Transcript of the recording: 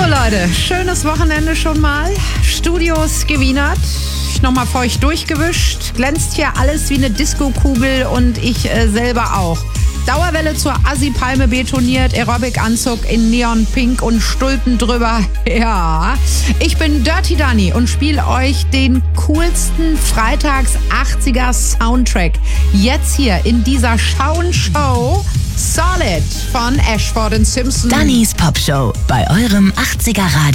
Leute, schönes Wochenende schon mal. Studios gewienert, nochmal feucht durchgewischt. Glänzt hier alles wie eine Disco-Kugel und ich selber auch. Dauerwelle zur Assi-Palme betoniert, Aerobic-Anzug in Neon-Pink und Stulpen drüber. Ja, ich bin Dirty Dani und spiele euch den coolsten Freitags-80er-Soundtrack. Jetzt hier in dieser Schauenshow Solid von Ashford & Simpson. Dannys Popshow bei eurem 80er Radio.